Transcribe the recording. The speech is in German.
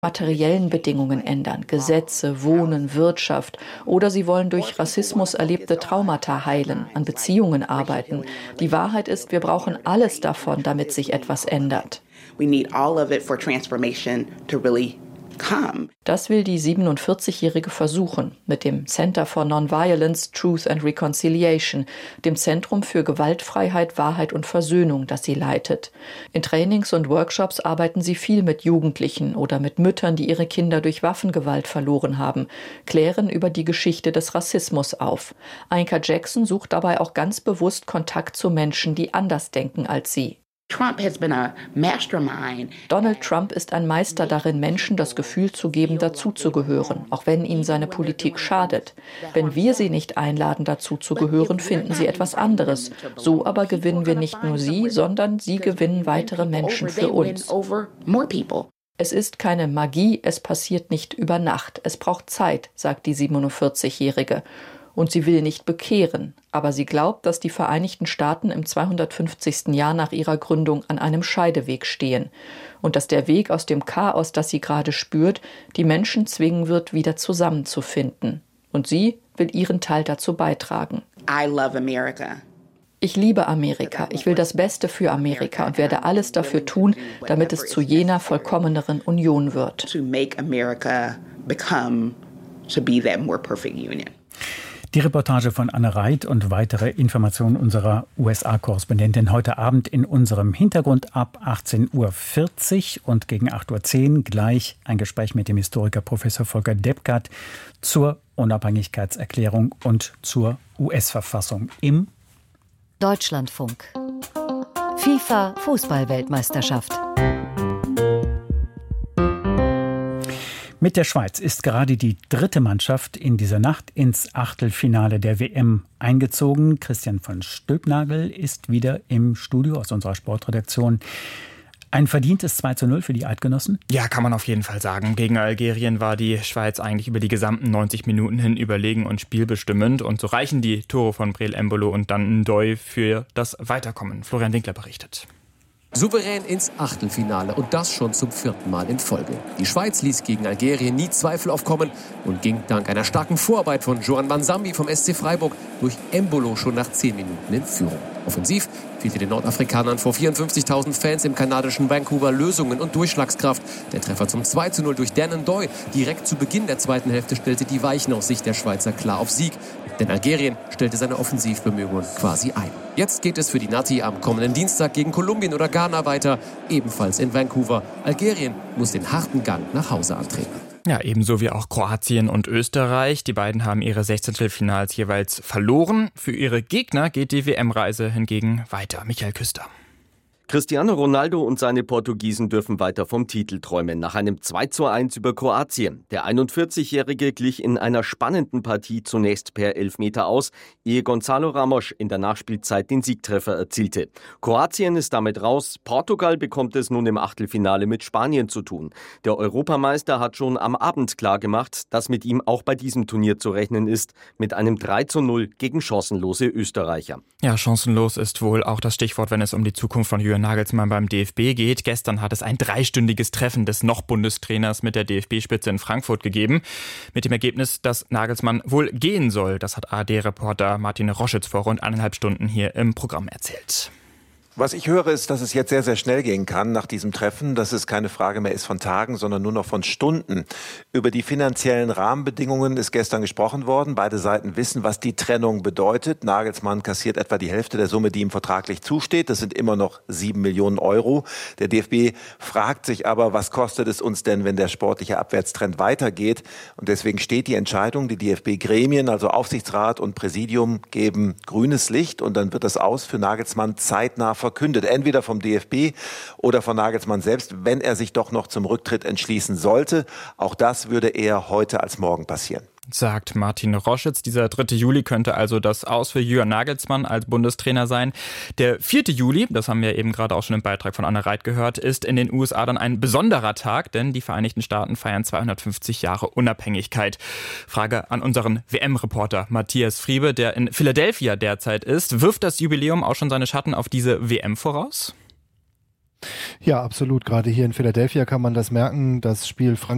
materiellen Bedingungen ändern, Gesetze, Wohnen, Wirtschaft, oder sie wollen durch Rassismus erlebte Traumata heilen, an Beziehungen arbeiten. Die Wahrheit ist, wir brauchen alles davon, damit sich etwas ändert. Das will die 47-Jährige versuchen mit dem Center for Nonviolence, Truth and Reconciliation, dem Zentrum für Gewaltfreiheit, Wahrheit und Versöhnung, das sie leitet. In Trainings und Workshops arbeiten sie viel mit Jugendlichen oder mit Müttern, die ihre Kinder durch Waffengewalt verloren haben, klären über die Geschichte des Rassismus auf. Ainka Jackson sucht dabei auch ganz bewusst Kontakt zu Menschen, die anders denken als sie. Donald Trump ist ein Meister darin, Menschen das Gefühl zu geben, dazuzugehören, auch wenn ihnen seine Politik schadet. Wenn wir sie nicht einladen, dazuzugehören, finden sie etwas anderes. So aber gewinnen wir nicht nur sie, sondern sie gewinnen weitere Menschen für uns. Es ist keine Magie, es passiert nicht über Nacht. Es braucht Zeit, sagt die 47-Jährige. Und sie will nicht bekehren, aber sie glaubt, dass die Vereinigten Staaten im 250. Jahr nach ihrer Gründung an einem Scheideweg stehen und dass der Weg aus dem Chaos, das sie gerade spürt, die Menschen zwingen wird, wieder zusammenzufinden. Und sie will ihren Teil dazu beitragen. Ich liebe Amerika, ich will das Beste für Amerika und werde alles dafür tun, damit es zu jener vollkommeneren Union wird. Die Reportage von Anne Reit und weitere Informationen unserer USA-Korrespondentin heute Abend in unserem Hintergrund ab 18:40 Uhr und gegen 8:10 Uhr gleich ein Gespräch mit dem Historiker Professor Volker Deppgart zur Unabhängigkeitserklärung und zur US-Verfassung im Deutschlandfunk. FIFA-Fußball-Weltmeisterschaft. Mit der Schweiz ist gerade die dritte Mannschaft in dieser Nacht ins Achtelfinale der WM eingezogen. Christian von Stülpnagel ist wieder im Studio aus unserer Sportredaktion. Ein verdientes 2:0 für die Eidgenossen? Ja, kann man auf jeden Fall sagen. Gegen Algerien war die Schweiz eigentlich über die gesamten 90 Minuten hin überlegen und spielbestimmend. Und so reichen die Tore von Breel Embolo und dann Ndoye für das Weiterkommen. Florian Winkler berichtet. Souverän ins Achtelfinale und das schon zum 4. Mal in Folge. Die Schweiz ließ gegen Algerien nie Zweifel aufkommen und ging dank einer starken Vorarbeit von Joan Mansambi vom SC Freiburg durch Embolo schon nach 10 Minuten in Führung. Offensiv fehlte den Nordafrikanern vor 54.000 Fans im kanadischen Vancouver Lösungen und Durchschlagskraft. Der Treffer zum 2:0 durch Dan Ndoye direkt zu Beginn der zweiten Hälfte stellte die Weichen aus Sicht der Schweizer klar auf Sieg. Denn Algerien stellte seine Offensivbemühungen quasi ein. Jetzt geht es für die Nati am kommenden Dienstag gegen Kolumbien oder Ghana weiter, ebenfalls in Vancouver. Algerien muss den harten Gang nach Hause antreten. Ja, ebenso wie auch Kroatien und Österreich. Die beiden haben ihre 16. jeweils verloren. Für ihre Gegner geht die WM-Reise hingegen weiter. Michael Küster. Cristiano Ronaldo und seine Portugiesen dürfen weiter vom Titel träumen, nach einem 2:1 über Kroatien. Der 41-Jährige glich in einer spannenden Partie zunächst per Elfmeter aus, ehe Gonzalo Ramos in der Nachspielzeit den Siegtreffer erzielte. Kroatien ist damit raus, Portugal bekommt es nun im Achtelfinale mit Spanien zu tun. Der Europameister hat schon am Abend klargemacht, dass mit ihm auch bei diesem Turnier zu rechnen ist, mit einem 3:0 gegen chancenlose Österreicher. Ja, chancenlos ist wohl auch das Stichwort, wenn es um die Zukunft von Julian Nagelsmann beim DFB geht. Gestern hat es ein 3-stündiges Treffen des noch Bundestrainers mit der DFB-Spitze in Frankfurt gegeben. Mit dem Ergebnis, dass Nagelsmann wohl gehen soll. Das hat ARD-Reporter Martin Roschitz vor rund 1,5 Stunden hier im Programm erzählt. Was ich höre, ist, dass es jetzt sehr, sehr schnell gehen kann nach diesem Treffen, dass es keine Frage mehr ist von Tagen, sondern nur noch von Stunden. Über die finanziellen Rahmenbedingungen ist gestern gesprochen worden. Beide Seiten wissen, was die Trennung bedeutet. Nagelsmann kassiert etwa die Hälfte der Summe, die ihm vertraglich zusteht. Das sind immer noch 7 Millionen Euro. Der DFB fragt sich aber, was kostet es uns denn, wenn der sportliche Abwärtstrend weitergeht? Und deswegen steht die Entscheidung, die DFB-Gremien, also Aufsichtsrat und Präsidium, geben grünes Licht und dann wird das Aus für Nagelsmann zeitnah verkündet, entweder vom DFB oder von Nagelsmann selbst, wenn er sich doch noch zum Rücktritt entschließen sollte. Auch das würde eher heute als morgen passieren. Sagt Martin Roschitz. Dieser 3. Juli könnte also das Aus für Julian Nagelsmann als Bundestrainer sein. Der 4. Juli, das haben wir eben gerade auch schon im Beitrag von Anne Reit gehört, ist in den USA dann ein besonderer Tag, denn die Vereinigten Staaten feiern 250 Jahre Unabhängigkeit. Frage an unseren WM-Reporter Matthias Friebe, der in Philadelphia derzeit ist. Wirft das Jubiläum auch schon seine Schatten auf diese WM voraus? Ja, absolut. Gerade hier in Philadelphia kann man das merken. Das Spiel Frankreich